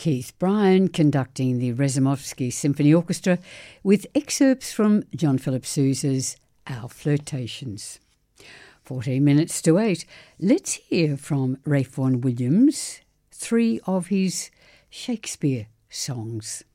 Keith Bryan conducting the Razumovsky Symphony Orchestra with excerpts from John Philip Sousa's Our Flirtations. 14 minutes to 8. Let's hear from Ralph Vaughan Williams, 3 of his Shakespeare songs.